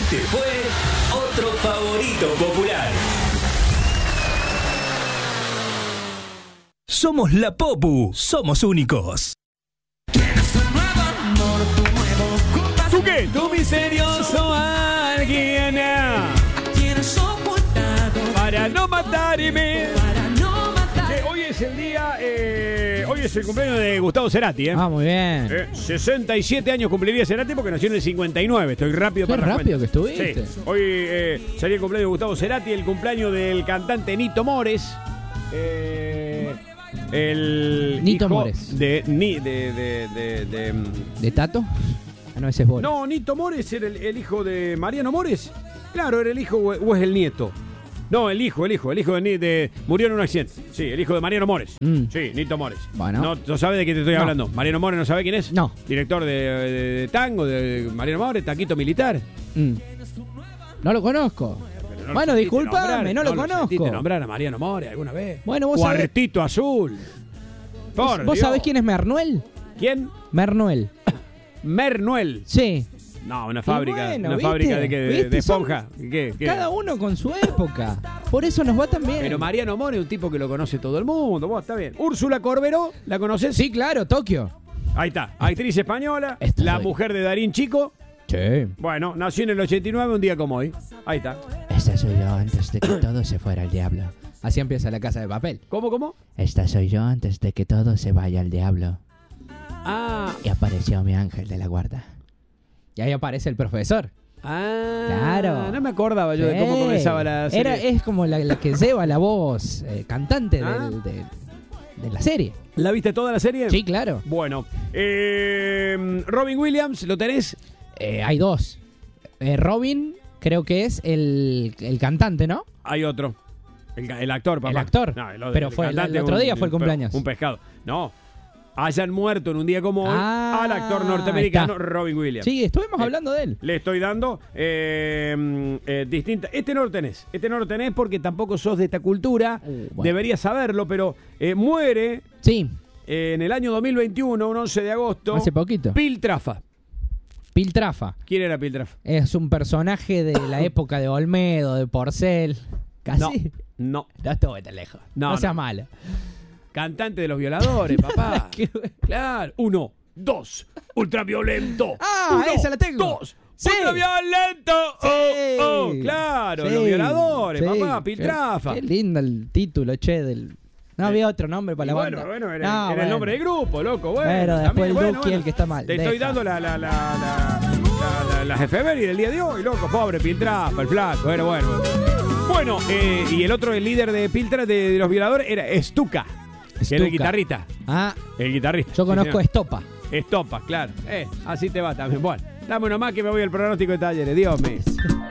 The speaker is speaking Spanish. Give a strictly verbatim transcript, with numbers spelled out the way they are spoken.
Este fue otro favorito popular. Somos la Popu, somos únicos. ¿Tú qué? Tu misterioso alguien para no matarme. Que hoy es el día, eh, hoy es el cumpleaños de Gustavo Cerati, ¿eh? Ah, muy bien. Eh, sesenta y siete años cumpliría Cerati porque nació en el cincuenta y nueve. Estoy rápido Qué para la rápido cuenta. que estuviste. Sí. Hoy eh, sería el cumpleaños de Gustavo Cerati, el cumpleaños del cantante Nito Mores. Eh, el Nito hijo Mores. De, ni, de, de, de, de, ¿De Tato? Ah, no, ese es Boris. No, Nito Mores era el, el hijo de Mariano Mores. Claro, era el hijo o, o es el nieto. No, el hijo, el hijo, el hijo de, Ni- de murió en un accidente. Sí, el hijo de Mariano Mores. Mm. Sí, Nito Mores. Bueno. No, ¿no sabe de qué te estoy No. hablando? Mariano Mores, ¿no sabe quién es? No. Director de, de- de tango, de Mariano Mores, taquito militar. Mm. No lo conozco. Pero no bueno, lo sentiste discúlpame, nombrar, no lo sentiste conozco. nombrar a Mariano Mores alguna vez? Bueno, vos sabés- Cuartito azul. Por ¿Vos Dios. sabés quién es Mernuel? ¿Quién? Mernuel. Mernuel. Sí. No, una fábrica. bueno, una ¿viste? fábrica de, qué, de, ¿Viste? de Son esponja. ¿Qué, qué? Cada uno con su época. Por eso nos va tan bien. Pero Mariano Mores es un tipo que lo conoce todo el mundo. Vos, está bien. Úrsula Corberó, ¿la conoces? Sí, claro, Tokio. Ahí está. Actriz española, Esta la soy. mujer de Darín Chico. Sí. Bueno, nació en el ochenta y nueve, un día como hoy. Ahí está. Esta soy yo antes de que todo se fuera al diablo. Así empieza La Casa de Papel. ¿Cómo, cómo? Esta soy yo antes de que todo se vaya al diablo. Ah. Y apareció mi ángel de la guarda. Y ahí aparece el profesor. Ah. Claro. No me acordaba yo de cómo Sí. comenzaba la serie. Era, es como la, la que lleva la voz eh, cantante Ah. del- de, de la serie. ¿La viste toda la serie? Sí, claro. Bueno. Eh, Robin Williams, ¿lo tenés? Eh, hay dos. Eh, Robin, creo que es el, el cantante, ¿no? Hay otro. El, el actor, papá. El actor. No, el, Pero fue el- cantante el otro un- día fue el cumpleaños. Un pescado. No. Hayan muerto en un día como hoy Ah, al actor ahí norteamericano está. Robin Williams. Sí, estuvimos Eh, hablando de él. Le estoy dando eh, eh, distintas. Este no lo tenés. Este no lo tenés porque tampoco sos de esta cultura. Uh, bueno. Deberías saberlo, pero eh, muere Sí, eh, en el año dos mil veintiuno, un once de agosto. hace poquito. Piltrafa. Piltrafa. ¿Quién era Piltrafa? Es un personaje de la época de Olmedo, de Porcel. Casi. No. No estuve tan lejos. No, No, no. sea malo. Cantante de los violadores, papá. Qué bueno. Claro. Uno, dos. Ultraviolento. Ah, Uno, esa la tengo. Dos. Sí. Ultraviolento. Sí. Oh, oh, claro. Sí, Los violadores, sí. papá. Piltrafa. Qué, qué lindo el título, che, del... No había otro nombre para Y la bueno, banda. bueno, era, No, era el bueno. nombre del grupo, loco. Bueno, Pero después también, el bueno, Duki, bueno. el que está mal. Te Deja. estoy dando la, la, la, la, la- la- las efemérides del día de hoy, loco. Pobre Piltrafa, el flaco. Bueno, bueno. Bueno, eh, y el otro, el líder de Piltra, de, de los violadores, era Stuka. Que era el Stuka. guitarrista. Ah, El guitarrista. yo Sí, conozco señor. Estopa. Estopa, claro. Eh, así te va también. Bueno, dame uno más que me voy al pronóstico de Talleres. Dios mío.